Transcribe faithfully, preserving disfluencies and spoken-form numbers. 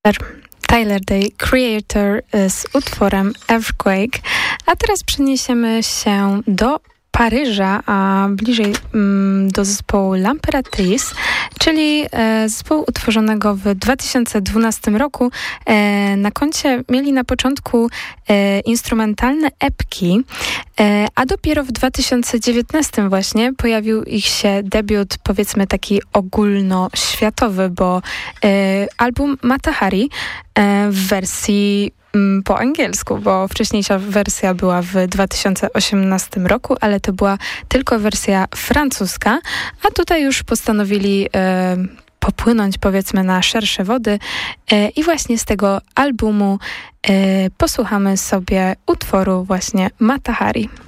Tyler, The Creator z utworem Earthquake. A teraz przeniesiemy się do Paryża, a bliżej mm, do zespołu L'Impératrice, czyli e, zespołu utworzonego w dwa tysiące dwunastym roku. E, na koncie mieli na początku e, instrumentalne epki, e, a dopiero w dwa tysiące dziewiętnastym właśnie pojawił ich się debiut, powiedzmy taki ogólnoświatowy, bo e, album Mata Hari e, w wersji po angielsku, bo wcześniejsza wersja była w dwa tysiące osiemnastym roku, ale to była tylko wersja francuska, a tutaj już postanowili e, popłynąć, powiedzmy, na szersze wody e, i właśnie z tego albumu e, posłuchamy sobie utworu właśnie Mata Hari.